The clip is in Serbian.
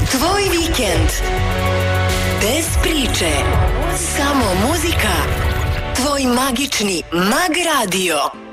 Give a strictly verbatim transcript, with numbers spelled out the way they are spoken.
tvoj vikend. Bez priče, samo muzika. Tvoj magični Mag Radio.